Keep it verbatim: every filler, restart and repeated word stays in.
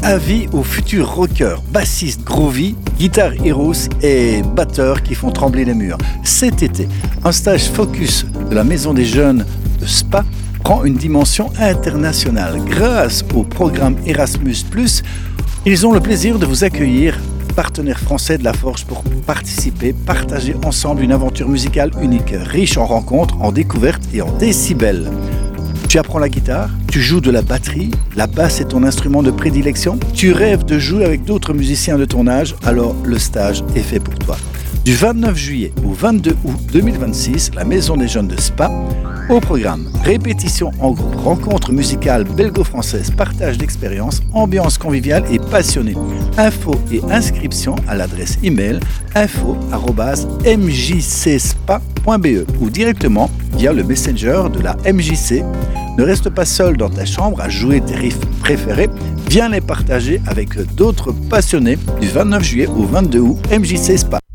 Avis aux futurs rockers, bassistes groovy, guitare heroes et batteurs qui font trembler les murs. Cet été, un stage focus de la Maison des Jeunes de Spa prend une dimension internationale. Grâce au programme Erasmus plus, ils ont le plaisir de vous accueillir, partenaires français de la Forge, pour participer, partager ensemble une aventure musicale unique, riche en rencontres, en découvertes et en décibels. Tu apprends la guitare, tu joues de la batterie, la basse est ton instrument de prédilection, tu rêves de jouer avec d'autres musiciens de ton âge, alors le stage est fait pour toi. Du vingt-neuf juillet au vingt-deux août deux mille vingt-six, la Maison des Jeunes de Spa, au programme répétition en groupe, rencontres musicales belgo-françaises, partage d'expériences, ambiance conviviale et passionnée. Infos et inscriptions à l'adresse email info arobase m j c spa point b e ou directement via le messenger de la M J C. Ne reste pas seul dans ta chambre à jouer tes riffs préférés, viens les partager avec d'autres passionnés du vingt-neuf juillet au vingt-deux août M J C Spa.